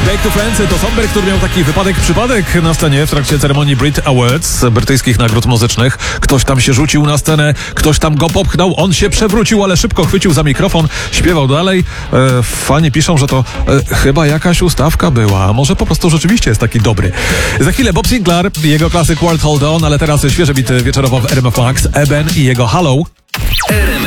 Take Two Friends to Somber, który miał taki przypadek na scenie w trakcie ceremonii Brit Awards, brytyjskich nagród muzycznych. Ktoś tam się rzucił na scenę, ktoś tam go popchnął, on się przewrócił, ale szybko chwycił za mikrofon, śpiewał dalej. Fani piszą, że to chyba jakaś ustawka była, a może po prostu rzeczywiście jest taki dobry. Za chwilę Bob Sinclair, jego klasyk World Hold On, ale teraz świeże bity wieczorowo w RMF Max, Eben i jego Hello. RMF